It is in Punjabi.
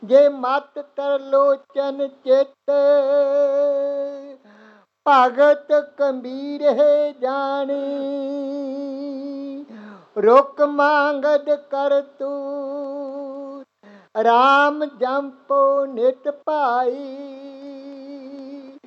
ਜੇ ਮਤ ਤਰਲੋਚਨ ਚਿਤ, ਭਗਤ ਕਬੀਰ ਹੈ ਜਾਣੀ। ਰੁਕ ਮੰਗਦ ਕਰਤੂਤ, ਰਾਮ ਜੰਪੋ ਨਿਤ ਭਾਈ।